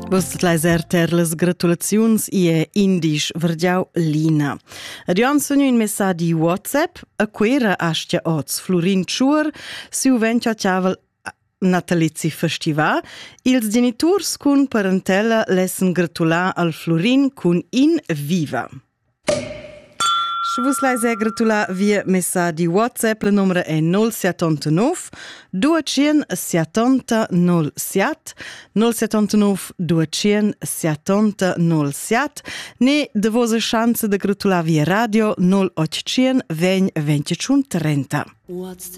Vos laiser ter las gratulaziuns e indisch vergiau Lina. Adion sogno in messaggi WhatsApp a quera astia oz Florin Ciur siu ventia ciavel natalizi festival. Ils geniturs cun parentela lessen gratular al Florin cun in viva. Se vos laiser gratular via messaggi WhatsApp, la numero è 079 270 07 079 270 07. Ne de vosa chance de gratular via radio 0800 20 25 30.